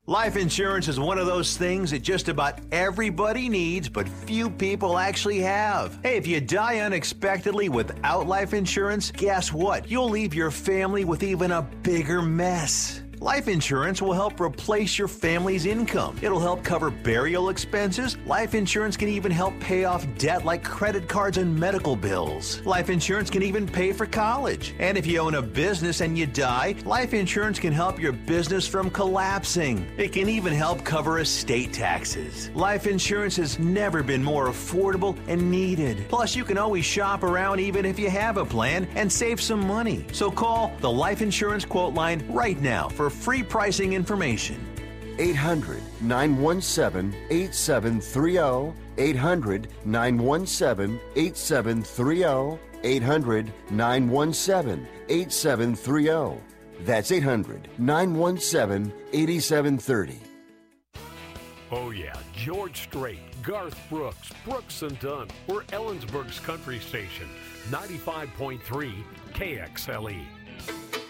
Life insurance is one of those things that just about everybody needs, but few people actually have. Hey, if you die unexpectedly without life insurance, guess what? You'll leave your family with even a bigger mess. Life insurance will help replace your family's income. It'll help cover burial expenses. Life insurance can even help pay off debt like credit cards and medical bills. Life insurance can even pay for college. And if you own a business and you die, life insurance can help your business from collapsing. It can even help cover estate taxes. Life insurance has never been more affordable and needed. Plus, you can always shop around even if you have a plan and save some money. So call the Life Insurance Quote Line right now for free pricing information. 800-917-8730. 800-917-8730. 800-917-8730. That's 800-917-8730. Oh yeah, George Strait, Garth Brooks, Brooks and Dunn. We're Ellensburg's country station, 95.3 KXLE.